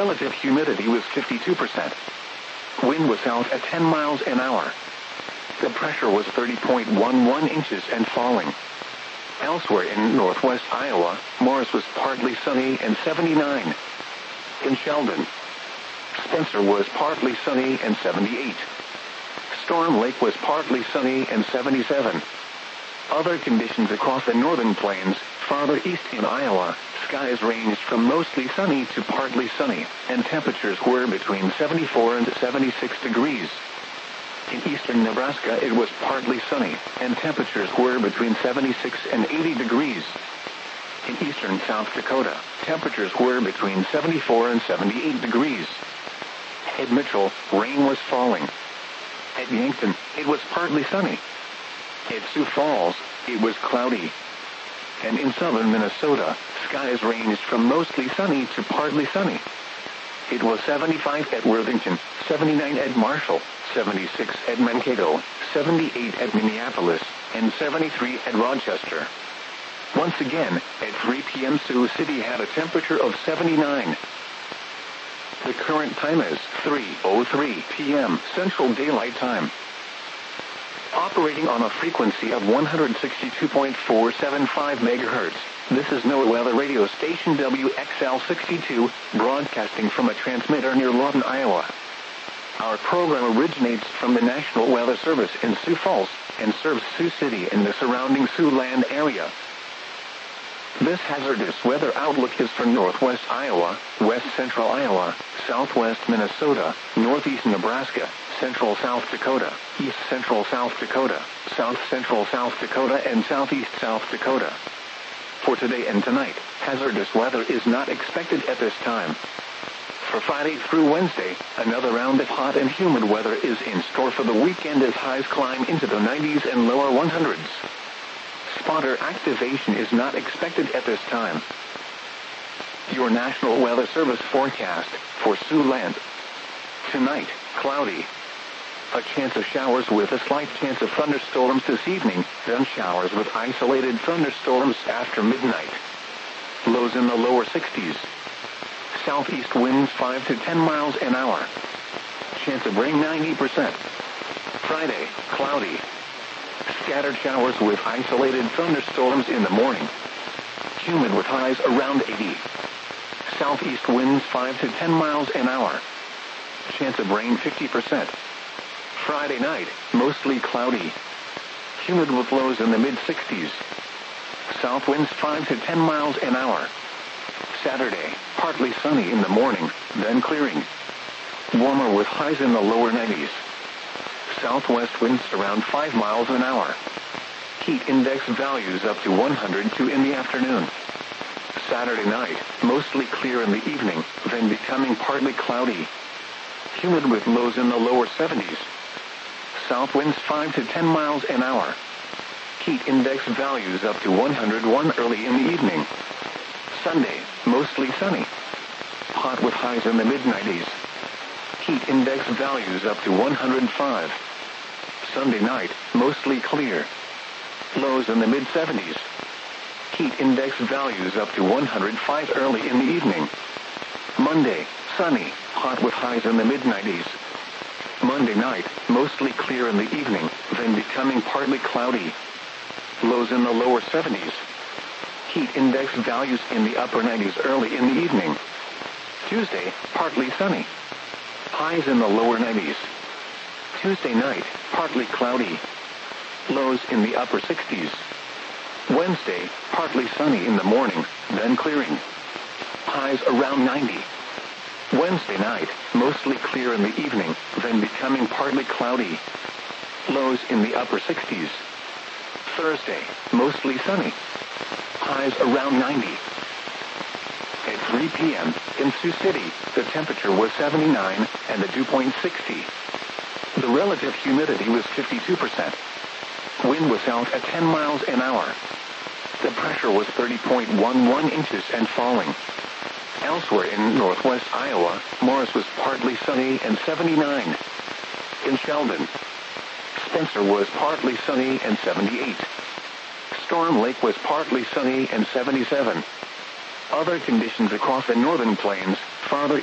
relative humidity was 52%. Wind was south at 10 miles an hour. The pressure was 30.11 inches and falling. Elsewhere in northwest Iowa, Morris was partly sunny and 79. In Sheldon, Spencer was partly sunny and 78. Storm Lake was partly sunny and 77. Other conditions across the northern plains, farther east in Iowa, skies ranged from mostly sunny to partly sunny, and temperatures were between 74 and 76 degrees. In eastern Nebraska, it was partly sunny, and temperatures were between 76 and 80 degrees. In eastern South Dakota, temperatures were between 74 and 78 degrees. At Mitchell, rain was falling. At Yankton, it was partly sunny. At Sioux Falls, it was cloudy. And in southern Minnesota, skies ranged from mostly sunny to partly sunny. It was 75 at Worthington, 79 at Marshall, 76 at Mankato, 78 at Minneapolis, and 73 at Rochester. Once again, at 3 p.m. Sioux City had a temperature of 79. The current time is 3:03 p.m. Central Daylight Time. Operating on a frequency of 162.475 megahertz, this is NOAA Weather Radio Station WXL62, broadcasting from a transmitter near Lawton, Iowa. Our program originates from the National Weather Service in Sioux Falls and serves Sioux City and the surrounding Siouxland area. This hazardous weather outlook is for northwest Iowa, west central Iowa, southwest Minnesota, northeast Nebraska, central South Dakota, east central South Dakota, south central South Dakota, and southeast South Dakota. For today and tonight, hazardous weather is not expected at this time. For Friday through Wednesday, another round of hot and humid weather is in store for the weekend as highs climb into the 90s and lower 100s. Spotter activation is not expected at this time. Your National Weather Service forecast for Siouxland. Tonight, cloudy. A chance of showers with a slight chance of thunderstorms this evening, then showers with isolated thunderstorms after midnight. Lows in the lower 60s. Southeast winds 5 to 10 miles an hour. Chance of rain 90%. Friday, cloudy. Scattered showers with isolated thunderstorms in the morning. Humid with highs around 80. Southeast winds 5 to 10 miles an hour. Chance of rain 50%. Friday night, mostly cloudy. Humid with lows in the mid-60s. South winds 5 to 10 miles an hour. Saturday, partly sunny in the morning, then clearing. Warmer with highs in the lower 90s. Southwest winds around 5 miles an hour. Heat index values up to 102 in the afternoon. Saturday night, mostly clear in the evening, then becoming partly cloudy. Humid with lows in the lower 70s. South winds 5 to 10 miles an hour. Heat index values up to 101 early in the evening. Sunday, mostly sunny. Hot with highs in the mid-90s. Heat index values up to 105. Sunday night, mostly clear. Lows in the mid-70s. Heat index values up to 105 early in the evening. Monday, sunny, hot with highs in the mid-90s. Monday night, mostly clear in the evening, then becoming partly cloudy. Lows in the lower 70s. Heat index values in the upper 90s early in the evening. Tuesday, partly sunny. Highs in the lower 90s. Tuesday night, partly cloudy. Lows in the upper 60s. Wednesday, partly sunny in the morning, then clearing. Highs around 90. Wednesday night, mostly clear in the evening, then becoming partly cloudy. Lows in the upper 60s. Thursday, mostly sunny. Highs around 90. At 3 p.m. in Sioux City, the temperature was 79 and the dew point 60. The relative humidity was 52%. Wind was south at 10 miles an hour. The pressure was 30.11 inches and falling. Elsewhere in northwest Iowa, Morris was partly sunny and 79. In Sheldon, Spencer was partly sunny and 78. Storm Lake was partly sunny and 77. Other conditions across the northern plains, farther